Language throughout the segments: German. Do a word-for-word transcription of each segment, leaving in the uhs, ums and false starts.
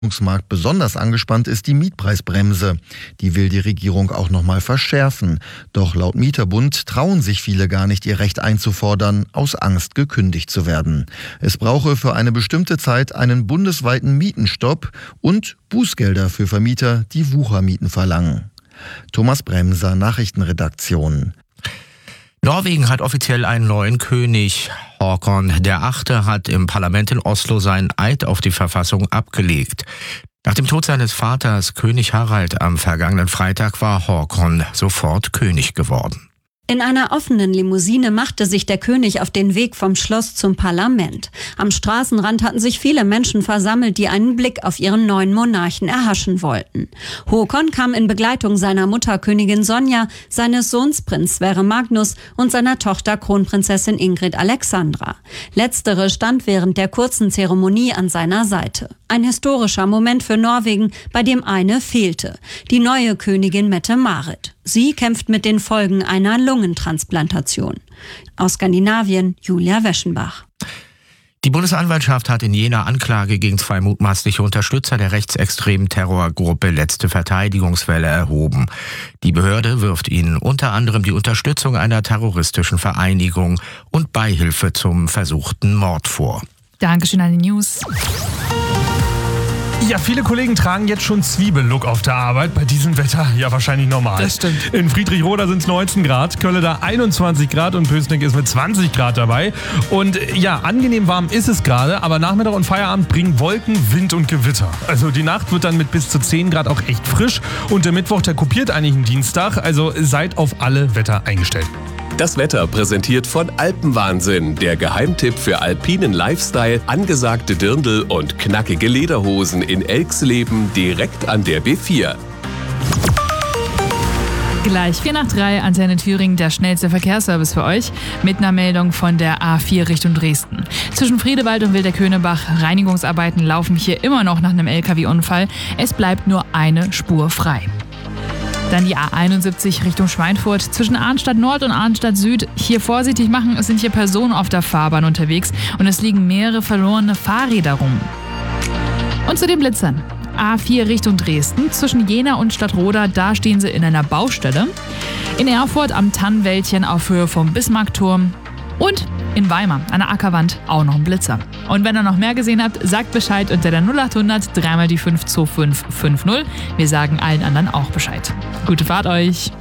Wohnungsmarkt besonders angespannt ist die Mietpreisbremse. Die will die Regierung auch noch mal verschärfen. Doch laut Mieterbund trauen sich viele gar nicht, ihr Recht einzufordern, aus Angst gekündigt zu werden. Es brauche für eine bestimmte Zeit einen bundesweiten Mietenstopp und Bußgelder für Vermieter, die Wuchermieten verlangen. Thomas Bremser, Nachrichtenredaktion. Norwegen hat offiziell einen neuen König. Håkon der Achte hat im Parlament in Oslo seinen Eid auf die Verfassung abgelegt. Nach dem Tod seines Vaters, König Harald, am vergangenen Freitag war Håkon sofort König geworden. In einer offenen Limousine machte sich der König auf den Weg vom Schloss zum Parlament. Am Straßenrand hatten sich viele Menschen versammelt, die einen Blick auf ihren neuen Monarchen erhaschen wollten. Håkon kam in Begleitung seiner Mutter Königin Sonja, seines Sohns Prinz Sverre Magnus und seiner Tochter Kronprinzessin Ingrid Alexandra. Letztere stand während der kurzen Zeremonie an seiner Seite. Ein historischer Moment für Norwegen, bei dem eine fehlte: die neue Königin Mette-Marit. Sie kämpft mit den Folgen einer Lungentransplantation. Aus Skandinavien, Julia Weschenbach. Die Bundesanwaltschaft hat in Jena Anklage gegen zwei mutmaßliche Unterstützer der rechtsextremen Terrorgruppe Letzte Verteidigungswelle erhoben. Die Behörde wirft ihnen unter anderem die Unterstützung einer terroristischen Vereinigung und Beihilfe zum versuchten Mord vor. Dankeschön an die News. Ja, viele Kollegen tragen jetzt schon Zwiebellook auf der Arbeit. Bei diesem Wetter ja wahrscheinlich normal. Das stimmt. In Friedrichroda sind es neunzehn Grad, Kölleda einundzwanzig Grad und Pößneck ist mit zwanzig Grad dabei. Und ja, angenehm warm ist es gerade, aber Nachmittag und Feierabend bringen Wolken, Wind und Gewitter. Also die Nacht wird dann mit bis zu zehn Grad auch echt frisch und der Mittwoch, der kopiert eigentlich einen Dienstag. Also seid auf alle Wetter eingestellt. Das Wetter präsentiert von Alpenwahnsinn, der Geheimtipp für alpinen Lifestyle, angesagte Dirndl und knackige Lederhosen in Elxleben direkt an der B vier. Gleich vier nach drei, Antenne Thüringen, der schnellste Verkehrsservice für euch, mit einer Meldung von der A vier Richtung Dresden. Zwischen Friedewald und Wilderköhnebach, Reinigungsarbeiten laufen hier immer noch nach einem L K W-Unfall. Es bleibt nur eine Spur frei. Dann die A einundsiebzig Richtung Schweinfurt, zwischen Arnstadt Nord und Arnstadt Süd. Hier vorsichtig machen, es sind hier Personen auf der Fahrbahn unterwegs und es liegen mehrere verlorene Fahrräder rum. Und zu den Blitzern. A vier Richtung Dresden, zwischen Jena und Stadtroda, da stehen sie in einer Baustelle. In Erfurt am Tannenwäldchen auf Höhe vom Bismarckturm. Und in Weimar an der Ackerwand auch noch ein Blitzer. Und wenn ihr noch mehr gesehen habt, sagt Bescheid unter der null acht hundert dreimal die fünf zwei fünf fünf null. Wir sagen allen anderen auch Bescheid. Gute Fahrt euch!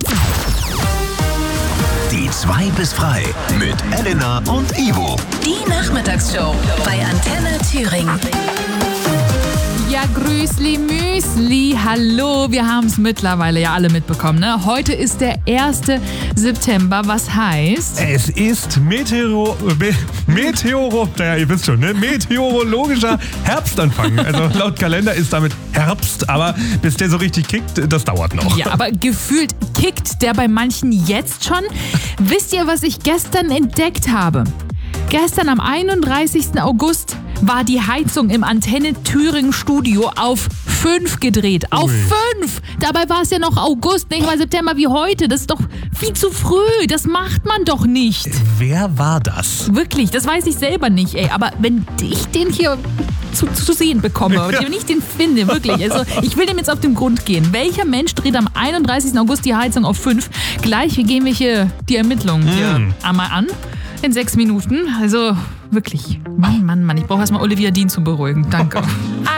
Die zwei bis frei mit Elena und Ivo. Die Nachmittagsshow bei Antenne Thüringen. Ja, Grüßli Müsli, hallo, wir haben es mittlerweile ja alle mitbekommen, ne? Heute ist der erste September, was heißt? Es ist Meteoro... Me, Meteoro... Naja, ihr wisst schon, ne? Meteorologischer Herbstanfang. Also laut Kalender ist damit Herbst, aber bis der so richtig kickt, das dauert noch. Ja, aber gefühlt kickt der bei manchen jetzt schon. Wisst ihr, was ich gestern entdeckt habe? Gestern am einunddreißigsten August war die Heizung im Antenne Thüringen Studio auf fünf gedreht. Auf fünf! Dabei war es ja noch August, nicht mal September wie heute. Das ist doch viel zu früh. Das macht man doch nicht. Wer war das? Wirklich, das weiß ich selber nicht, ey. Aber wenn ich den hier zu, zu sehen bekomme, wenn ich den finde, wirklich. Also ich will dem jetzt auf den Grund gehen. Welcher Mensch dreht am einunddreißigsten August die Heizung auf fünf? Gleich gehen wir hier die Ermittlungen hier Hm. einmal an. In sechs Minuten. Also wirklich. Mann, Mann, Mann. Ich brauche erstmal Olivia Dean zu beruhigen. Danke.